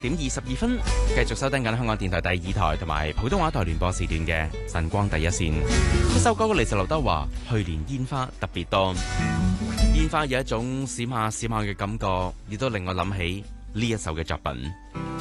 點22分，繼續收聽緊香港電台第2台同埋普通話台聯播時段嘅晨光第一線。一首歌嚟自劉德華，去年煙花特別多，煙花有一種閃下閃下嘅感覺，亦都令我諗起呢一首嘅作品。